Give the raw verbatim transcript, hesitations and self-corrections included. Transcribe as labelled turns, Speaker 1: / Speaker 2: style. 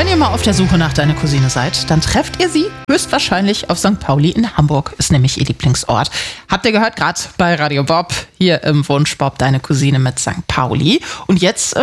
Speaker 1: Wenn ihr mal auf der Suche nach deiner Cousine seid, dann trefft ihr sie höchstwahrscheinlich auf Sankt Pauli in Hamburg. Ist nämlich ihr Lieblingsort. Habt ihr gehört, gerade bei Radio Bob, hier im Wunsch Bob, deine Cousine mit Sankt Pauli. Und jetzt